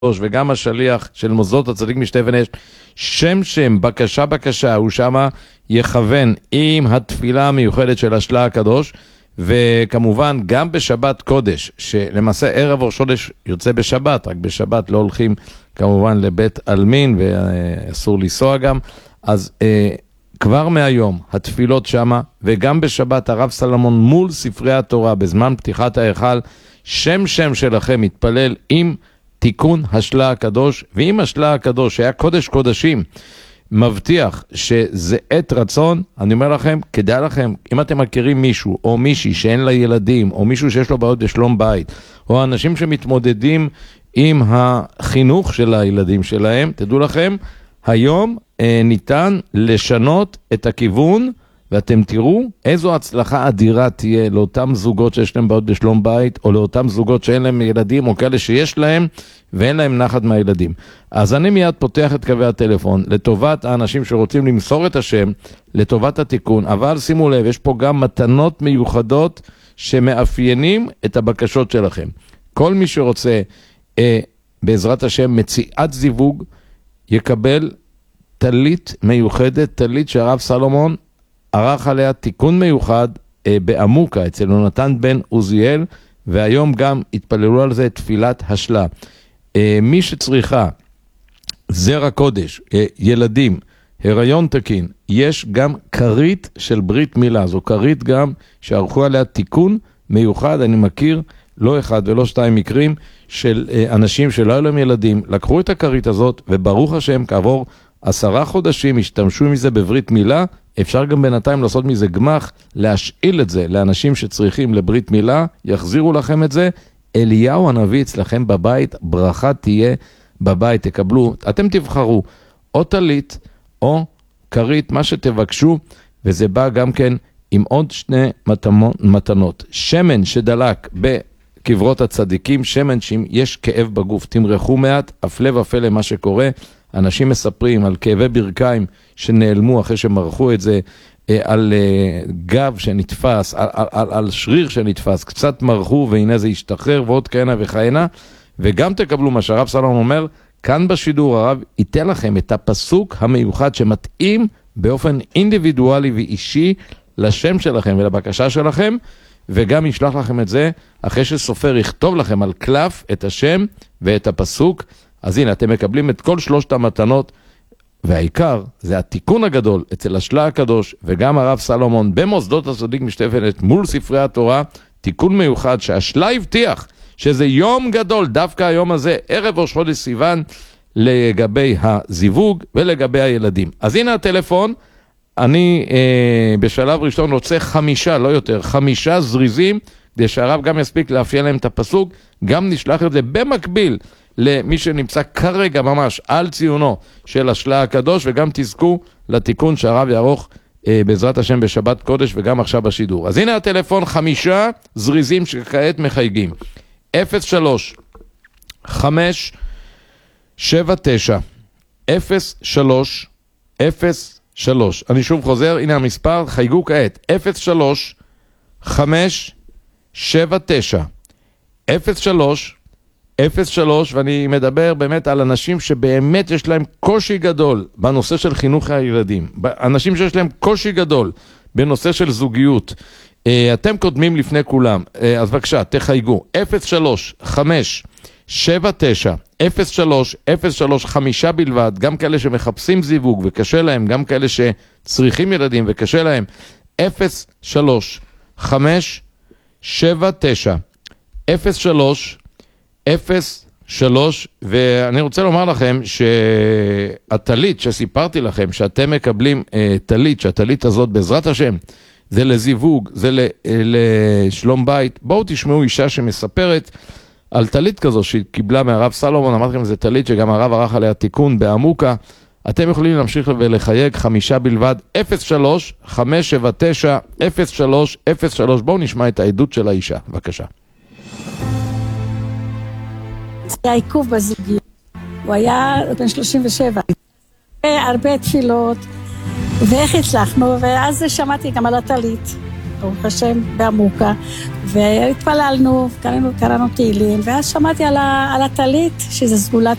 וגם השליח של מוסדות הצדיק משתה ונש, שם בקשה הוא שמה יכוון עם התפילה המיוחדת של השלה הקדוש, וכמובן גם בשבת קודש, שלמעשה ערב ראש חודש יוצא בשבת, רק בשבת לא הולכים כמובן לבית אלמין ואסור לנסוע גם, אז כבר מהיום התפילות שמה, וגם בשבת הרב סלומון מול ספרי התורה בזמן פתיחת ההיכל, שם שלכם מתפלל עם תיקון השלה הקדוש, ואם השלה הקדוש היה קודש קודשים, מבטיח שזה עת רצון, אני אומר לכם, כדאי לכם, אם אתם מכירים מישהו או מישהי שאין לה ילדים, או מישהו שיש לו בעיות בשלום בית, או אנשים שמתמודדים עם החינוך של הילדים שלהם, תדעו לכם, היום ניתן לשנות את הכיוון, ואתם תראו איזו הצלחה אדירה תהיה לאותם זוגות שיש להם בעיות בשלום בית, או לאותם זוגות שאין להם ילדים, או כאלה שיש להם, ואין להם נחת מהילדים. אז אני מיד פותח את קווי הטלפון, לטובת האנשים שרוצים למסור את השם, לטובת התיקון, אבל שימו לב, יש פה גם מתנות מיוחדות, שמאפיינים את הבקשות שלכם. כל מי שרוצה, בעזרת השם, מציאת זיווג, יקבל תלית מיוחדת, תלית שהרב סלומון, ערך עליה תיקון מיוחד בעמוקה אצל יונתן בן עוזיאל, והיום גם התפללו על זה תפילת השלה. מי שצריכה זרע קודש, ילדים, הריון תקין, יש גם קרית של ברית מילה, זו קרית גם שערכו עליה תיקון מיוחד. אני מכיר לא אחד ולא שתיים מקרים של אנשים שלא היו להם ילדים, לקחו את הקרית הזאת וברוך השם כעבור 10 חודשים השתמשו מזה בברית מילה. אפשר גם בינתיים לעשות מזה גמח, להשאיל את זה לאנשים שצריכים לברית מילה, יחזירו לכם את זה. אליהו הנביא אצלכם בבית, ברכה תהיה בבית, תקבלו, אתם תבחרו, או תלית, או קרית, מה שתבקשו, וזה בא גם כן עם עוד 2 מתנות. שמן שדלק בקברות הצדיקים, שמן שאם יש כאב בגוף, תמרחו מעט, הפלא ופלא מה שקורה, אנשים מספרים על כאבי ברכיים שנעלמו אחרי שמרחו את זה, על גב שנתפס, על שריר שנתפס, קצת מרחו והנה זה ישתחרר ועוד כהנה וכהנה, וגם תקבלו מה שהרב סלומון אומר, כאן בשידור הרב ייתן לכם את הפסוק המיוחד שמתאים באופן אינדיבידואלי ואישי לשם שלכם ולבקשה שלכם, וגם ישלח לכם את זה אחרי שסופר יכתוב לכם על קלף את השם ואת הפסוק. אז הנה, אתם מקבלים את כל 3 המתנות, והעיקר זה התיקון הגדול אצל השלה הקדוש, וגם הרב סלומון במוסדות הצדיק משתה ונש מול ספרי התורה, תיקון מיוחד שהשלה הבטיח שזה יום גדול, דווקא היום הזה, ערב ראש חודש סיוון, לגבי הזיווג ולגבי הילדים. אז הנה הטלפון, אני בשלב ראשון רוצה 5, לא יותר, 5 זריזים, כדי שהרב גם יספיק להפיין להם את הפסוק, גם נשלח את זה במקביל למי שנמצא כרגע ממש על ציונו של השלה הקדוש, וגם תזכו לתיקון שהרב יערוך בעזרת השם בשבת קודש וגם עכשיו בשידור. אז הנה הטלפון, 5 זריזים שכעת מחייגים. 03 5 7 9 03 03. אני שוב חוזר, הנה המספר, חייגו כעת. 03 5 7 9 03 03, ואני מדבר באמת על אנשים שבאמת יש להם קושי גדול בנושא של חינוך הילדים, אנשים שיש להם קושי גדול בנושא של זוגיות. אתם קודמים לפני כולם, אז בבקשה, תחייגו 03 5 7 9 03 03, 5 בלבד, גם כאלה שמחפשים זיווג וקשה להם, גם כאלה שצריכים ילדים וקשה להם. 03 5 7 9 03 03, ואני רוצה לומר לכם שהתלית שסיפרתי לכם, שאתם מקבלים תלית, שהתלית הזאת בעזרת השם, זה לזיווג, זה לשלום בית. בואו תשמעו אישה שמספרת על תלית כזו שהיא קיבלה מהרב סלומון, אמרתי לכם, זה תלית שגם הרב ערך עליה תיקון בעמוקה. אתם יכולים להמשיך ולחייג 5 בלבד, 03 579 03 03. בואו נשמע את העדות של האישה, בבקשה. היה עיכוב בזוגיות, הוא היה בן 37, הרבה תפילות, ואיך הצלחנו, ואז שמעתי גם על התלית, ברוך השם, בעמוקה, והתפללנו, קראנו תהילים, ואז שמעתי על הטלית, שזה סגולת